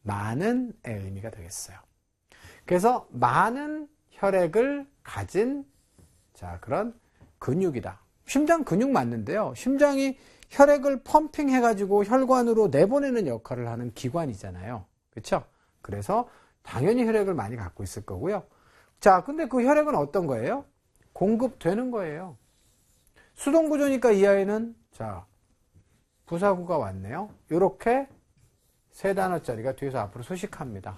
많은의 의미가 되겠어요. 그래서 많은 혈액을 가진 자 그런 근육이다. 심장 근육 맞는데요. 심장이 혈액을 펌핑해가지고 혈관으로 내보내는 역할을 하는 기관이잖아요. 그렇죠? 그래서 당연히 혈액을 많이 갖고 있을 거고요. 자, 근데 그 혈액은 어떤 거예요? 공급되는 거예요. 수동구조니까 이 아이는 자 부사구가 왔네요. 이렇게 세 단어짜리가 뒤에서 앞으로 소식합니다.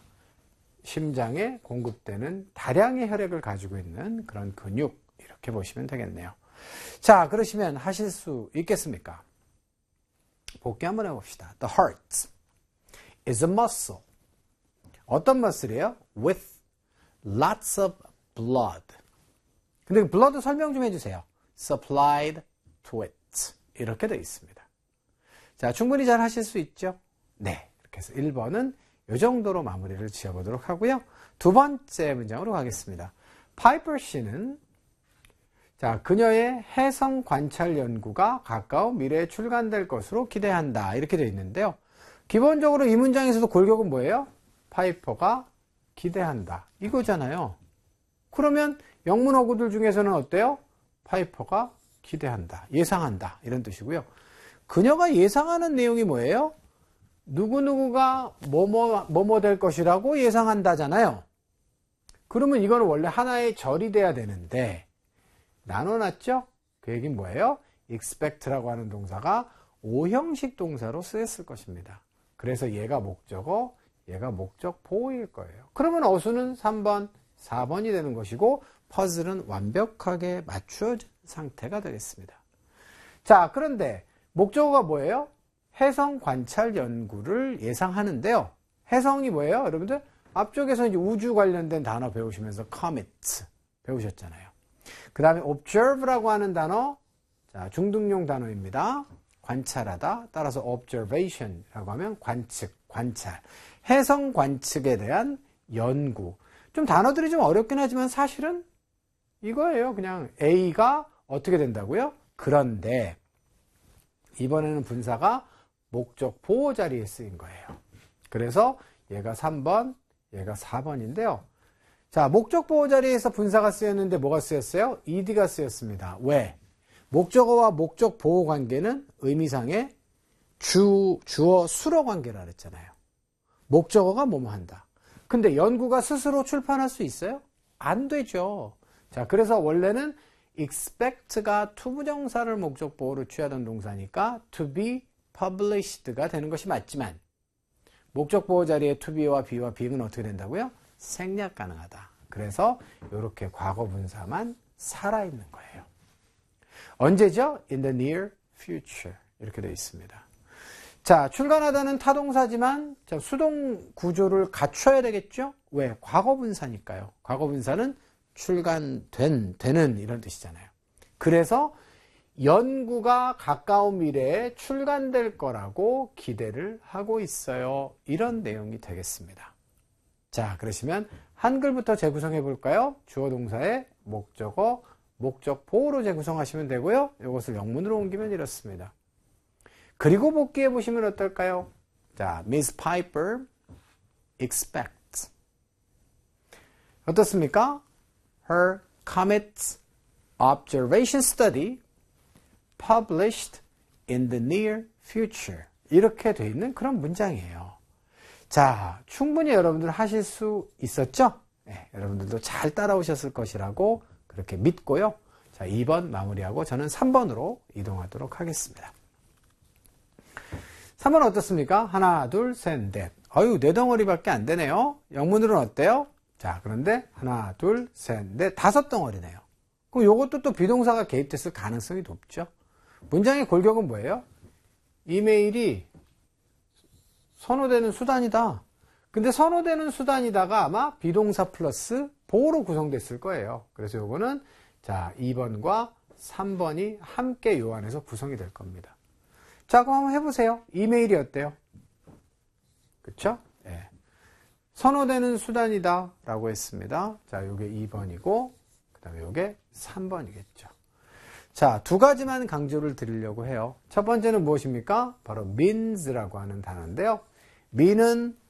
심장에 공급되는 다량의 혈액을 가지고 있는 그런 근육 이렇게 보시면 되겠네요. 자, 그러시면 하실 수 있겠습니까? 복귀 한번 해봅시다. The heart is a muscle. 어떤 머슬이에요? With lots of blood. 근데 blood 설명 좀 해주세요. Supplied to it. 이렇게 되어 있습니다. 자, 충분히 잘 하실 수 있죠? 네. 이렇게 해서 1번은 이 정도로 마무리를 지어보도록 하고요. 두 번째 문장으로 가겠습니다. 파이퍼 씨는 자, 그녀의 해성 관찰 연구가 가까운 미래에 출간될 것으로 기대한다. 이렇게 되어 있는데요. 기본적으로 이 문장에서도 골격은 뭐예요? 파이퍼가 기대한다. 이거잖아요. 그러면 영문 어구들 중에서는 어때요? 파이퍼가 기대한다. 예상한다. 이런 뜻이고요. 그녀가 예상하는 내용이 뭐예요? 누구누구가 뭐뭐 될 것이라고 예상한다잖아요. 그러면 이거는 원래 하나의 절이 돼야 되는데 나눠놨죠? 그 얘기는 뭐예요? expect라고 하는 동사가 오형식 동사로 쓰였을 것입니다. 그래서 얘가 목적어, 얘가 목적 보호일 거예요. 그러면 어수는 3번, 4번이 되는 것이고 퍼즐은 완벽하게 맞추어진 상태가 되겠습니다. 자, 그런데 목적어가 뭐예요? 해성 관찰 연구를 예상하는데요. 해성이 뭐예요? 여러분들 앞쪽에서 이제 우주 관련된 단어 배우시면서 comet 배우셨잖아요. 그 다음에 observe라고 하는 단어, 자, 중등용 단어입니다. 관찰하다. 따라서 observation이라고 하면 관측, 관찰. 해성 관측에 대한 연구. 좀 단어들이 좀 어렵긴 하지만 사실은 이거예요. 그냥 A가 어떻게 된다고요? 그런데 이번에는 분사가 목적 보호 자리에 쓰인 거예요. 그래서 얘가 3번, 얘가 4번인데요. 자, 목적 보호 자리에서 분사가 쓰였는데 뭐가 쓰였어요? ed가 쓰였습니다. 왜? 목적어와 목적 보호 관계는 의미상의 주어 수로 관계라 그랬잖아요. 목적어가 뭐뭐 한다. 근데 연구가 스스로 출판할 수 있어요? 안 되죠. 자, 그래서 원래는 expect가 투부정사를 목적 보호로 취하던 동사니까 to be published가 되는 것이 맞지만 목적 보호 자리에 to be와 be와 being은 어떻게 된다고요? 생략 가능하다. 그래서 이렇게 과거 분사만 살아있는 거예요. 언제죠? In the near future. 이렇게 되어 있습니다. 자, 출간하다는 타동사지만 수동 구조를 갖춰야 되겠죠? 왜? 과거 분사니까요. 과거 분사는 되는 이런 뜻이잖아요. 그래서 연구가 가까운 미래에 출간될 거라고 기대를 하고 있어요. 이런 내용이 되겠습니다. 자, 그러시면 한글부터 재구성해 볼까요? 주어 동사의 목적어, 목적 보호로 재구성하시면 되고요. 이것을 영문으로 옮기면 이렇습니다. 그리고 복귀해 보시면 어떨까요? 자, Miss Piper expects. 어떻습니까? Her comet observation study published in the near future. 이렇게 돼 있는 그런 문장이에요. 자, 충분히 여러분들 하실 수 있었죠? 네, 여러분들도 잘 따라오셨을 것이라고 그렇게 믿고요. 자, 2번 마무리하고 저는 3번으로 이동하도록 하겠습니다. 3번 어떻습니까? 하나, 둘, 셋, 넷. 아유, 네 덩어리밖에 안 되네요. 영문으로는 어때요? 자, 그런데 하나, 둘, 셋, 넷, 5덩어리네요. 그럼 이것도 또 비동사가 개입됐을 가능성이 높죠. 문장의 골격은 뭐예요? 이메일이 선호되는 수단이다. 근데 선호되는 수단이다가 아마 비동사 플러스 보호로 구성됐을 거예요. 그래서 요거는 자, 2번과 3번이 함께 요 안에서 구성이 될 겁니다. 자, 그럼 한번 해보세요. 이메일이 어때요? 그쵸? 예. 선호되는 수단이다 라고 했습니다. 자, 요게 2번이고 그 다음에 요게 3번이겠죠. 자, 두 가지만 강조를 드리려고 해요. 첫 번째는 무엇입니까? 바로 means라고 하는 단어인데요. mean은